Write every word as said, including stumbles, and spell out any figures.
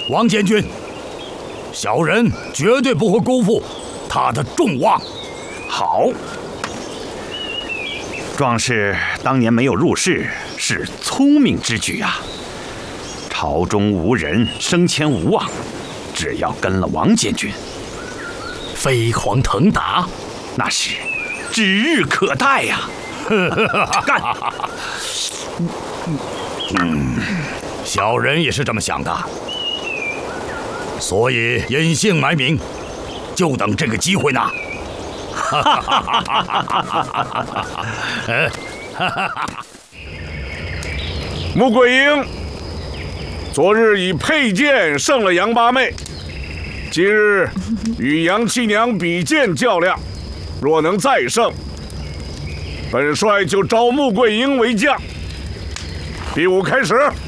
王监军，小人绝对不会辜负他的众望。 好，壮士当年没有入仕，是聪明之举啊。朝中无人，升迁无望，只要跟了王监军， 飞黄腾达， 那是指日可待呀！干！ 嗯，小人也是这么想的，所以隐姓埋名，就等这个机会呢。哈哈哈哈哈哈！ 穆桂英，昨日以佩剑胜了杨八妹，今日与杨七娘比剑较量，若能再胜，本帅就招穆桂英为将。比武开始。